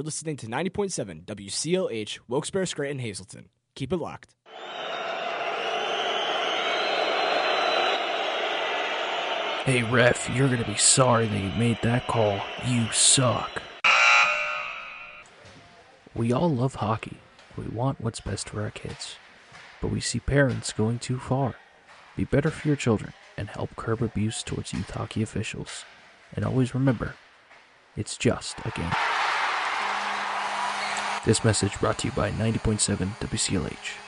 You're listening to 90.7 WCLH, Wilkes-Barre, Scranton, Hazleton. Keep it locked. Hey ref, you're gonna be sorry that you made that call. You suck. We all love hockey. We want what's best for our kids. But we see parents going too far. Be better for your children and help curb abuse towards youth hockey officials. And always remember, it's just a game. This message brought to you by 90.7 WCLH.